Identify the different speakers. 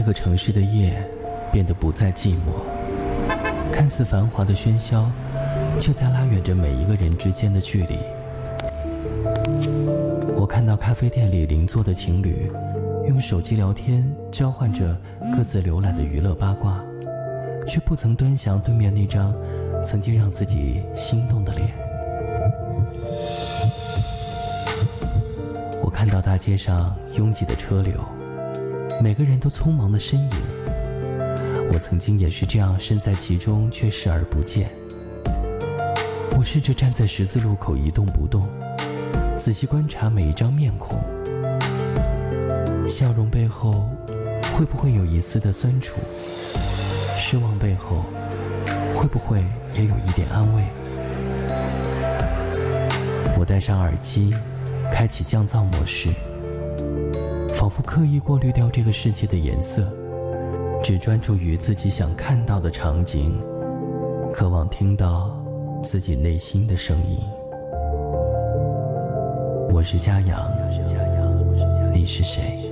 Speaker 1: 个城市的夜变得不再寂寞，看似繁华的喧嚣，却在拉远着每一个人之间的距离。我看到咖啡店里邻座的情侣用手机聊天，交换着各自浏览的娱乐八卦，却不曾端详对面那张曾经让自己心动的脸。我看到大街上拥挤的车流，每个人都匆忙的身影，我曾经也是这样身在其中，却视而不见。我试着站在十字路口一动不动，仔细观察每一张面孔，笑容背后会不会有一丝的酸楚？失望背后会不会也有一点安慰？我戴上耳机，开启降噪模式，仿佛刻意过滤掉这个世界的颜色，只专注于自己想看到的场景，渴望听到自己内心的声音。我是嘉阳，你是谁？